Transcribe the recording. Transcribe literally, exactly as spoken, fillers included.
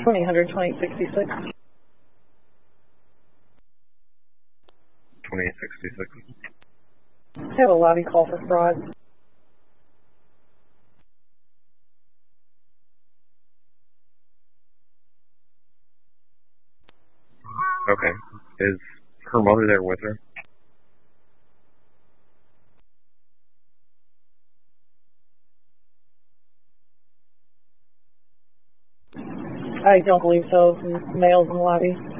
twenty hundred, twenty sixty-six. twenty-eight sixty-six. I have a lobby call for fraud. Okay. Is her mother there with her? I don't believe so. Males in the lobby.